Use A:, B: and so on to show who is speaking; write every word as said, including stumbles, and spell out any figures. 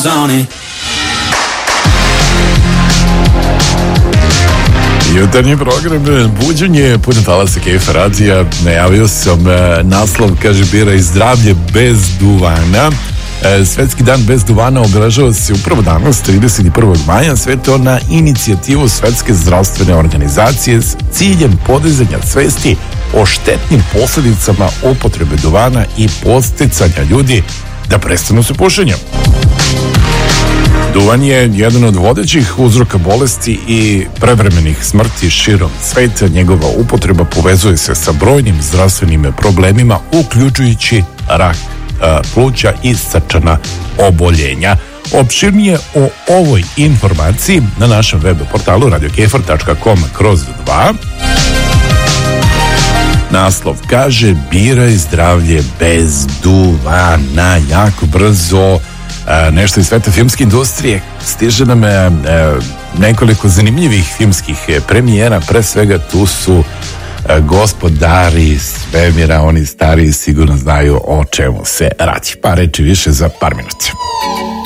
A: zoni.
B: Jutarnji program Buđenje, putem talasa K F radija. Najavio sam naslov, kaže, bira i zdravlje bez duvana. Svetski dan bez duvana obeležava se upravo danas, trideset prvog maja, sve to na inicijativu Svetske zdravstvene organizacije s ciljem podizanja svesti o štetnim posljedicama upotrebe duvana i podsticanja ljudi da prestanu sa pušenjem. Duvan je jedan od vodećih uzroka bolesti i prevremenih smrti širom sveta. Njegova upotreba povezuje se sa brojnim zdravstvenim problemima, uključujući rak pluća i srčana oboljenja. Opširnije o ovoj informaciji na našem web portalu radio k f r tačka com kroz dva. Naslov kaže: biraj zdravlje bez duvana. Jako brzo nešto iz sveta filmske industrije. Stiže nam nekoliko zanimljivih filmskih premijera. Pre svega tu su Gospodari svemira, oni stariji sigurno znaju o čemu se radi. Pa reći više za par minuta.